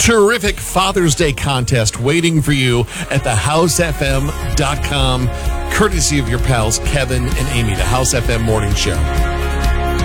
terrific Father's Day contest waiting for you at thehousefm.com, courtesy of your pals Kevin and Amy, the House FM Morning Show.